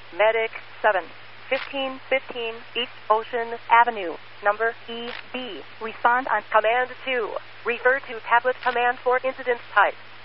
Medic 7, 1515 East Ocean Avenue, number EB. Respond on Command 2. Refer to tablet command for incident type.